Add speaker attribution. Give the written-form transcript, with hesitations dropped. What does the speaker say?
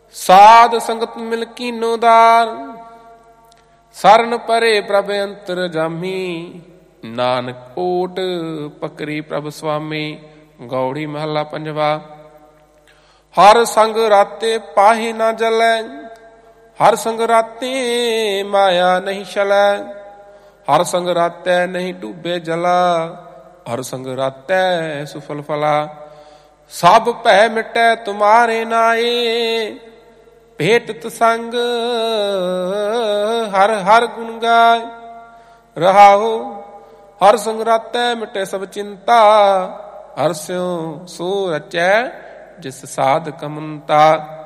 Speaker 1: ਸਾਧ ਸੰਗਤ ਮਿਲ ਕੀਨੋਦਾਰ, ਸਰਨ ਪਰੇ ਪ੍ਰਭ ਅੰਤਰ ਜਾਮੀ। ਨਾਨਕ ਓਟ ਪਕਰੀ ਪ੍ਰਭ ਸੁਆਮੀ। ਗੌੜੀ ਮਹੱਲਾ ਪੰਜਵਾ। ਹਰ ਸੰਗ ਰਾਤੇ ਪਾਹੇ ਨਾ ਜਲੈ, ਹਰ ਸੰਗ ਰਾਤੇ ਮਾਇਆ ਨਹੀਂ ਛਲੈ। ਹਰ ਸੰਗ ਰਾਤੈ ਨਹੀਂ ਡੂਬੇ ਜਲਾ, ਹਰ ਸੰਗ ਰਾਤੈ ਸੁਫਲ ਫਲਾ। ਸਭ ਭੈ ਮਿਟੈ ਤੁਮਾਰੇ ਨਾਏ, ਭੇਟਤ ਸੰਗ ਹਰ ਹਰ ਗੁਣ ਗਾਏ। ਰਹਾਉ ਹਰ ਸੰਗ ਰਾਤੈ ਮਿਟੈ ਸਭ ਚਿੰਤਾ, ਹਰ ਸਿਉ ਸੋ ਰਚੈ ਜਿਸ ਸਾਧ ਕਮੰਤਾ।